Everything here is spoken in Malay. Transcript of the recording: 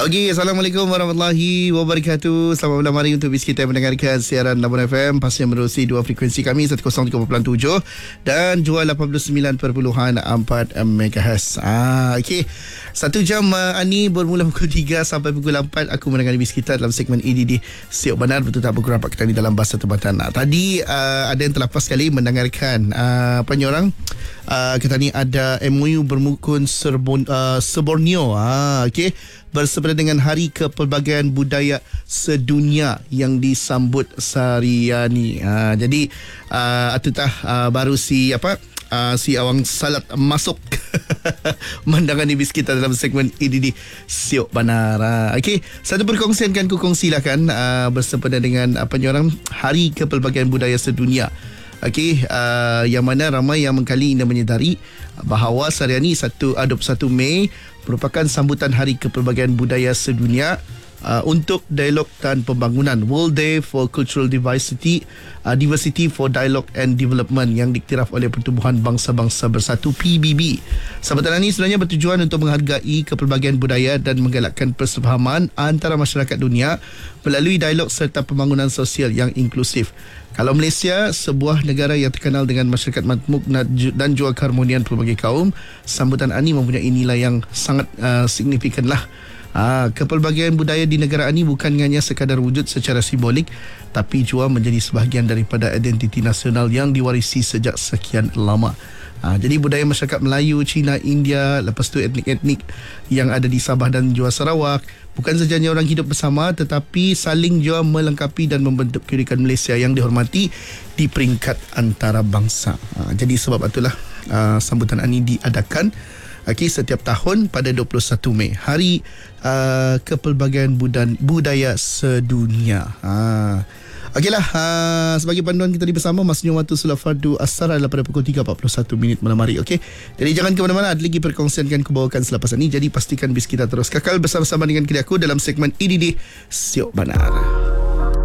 Okey, Assalamualaikum warahmatullahi wabarakatuh. Selamat malam hari untuk kita yang mendengarkan siaran Labuan FM. Pastinya menerusi dua frekuensi kami, 103.7 dan juga 89.4 MHz. Okey. 1 jam ni bermula pukul 3 sampai pukul 4. Aku mendengar kita dalam segmen EDD Siok Benar, betul tak berkurang Pak Ketani dalam bahasa tempatan. Tadi ada yang terlepas sekali mendengarkan kata ni ada MOU bermukun Seborneo. Okey, bersempena dengan Hari Kepelbagaian Budaya Sedunia yang disambut sehariani. Jadi baru si Awang Salat masuk mendangani bis kita dalam segmen EDD Siok Benar. Okey, satu perkongsian kan ku kongsilakan bersempena dengan Hari Kepelbagaian Budaya Sedunia. Okey, yang mana ramai yang mengkali anda menyedari bahawa sehariani 21 Mei merupakan sambutan Hari Kepelbagaian Budaya Sedunia untuk dialog dan pembangunan, World Day for Cultural Diversity for Dialogue and Development yang diktiraf oleh Pertubuhan Bangsa-Bangsa Bersatu PBB. Sambutan ini sebenarnya bertujuan untuk menghargai kepelbagaian budaya dan menggalakkan persefahaman antara masyarakat dunia melalui dialog serta pembangunan sosial yang inklusif. Kalau Malaysia, sebuah negara yang terkenal dengan masyarakat majmuk dan juga keharmonian pelbagai kaum, sambutan ini mempunyai nilai yang sangat signifikan lah. Kepelbagaian budaya di negara ini bukan hanya sekadar wujud secara simbolik, tapi juga menjadi sebahagian daripada identiti nasional yang diwarisi sejak sekian lama. Jadi budaya masyarakat Melayu, Cina, India, lepas tu etnik-etnik yang ada di Sabah dan juga Sarawak, bukan sahaja orang hidup bersama, tetapi saling juga melengkapi dan membentuk keunikan Malaysia yang dihormati di peringkat antarabangsa. Jadi sebab itulah sambutan ini diadakan setiap tahun pada 21 Mei, Hari Kepelbagaian Budaya Sedunia. Okeylah, sebagai panduan kita di bersama, masnya waktu solat fardu asar adalah pada pukul 3.41 malam hari. Okey, jadi jangan ke mana-mana, ada lagi perkongsian yang kubawakan selepas ini. Jadi pastikan bis kita terus kekal bersama-sama dengan kita aku dalam segmen EDD Siok Benar.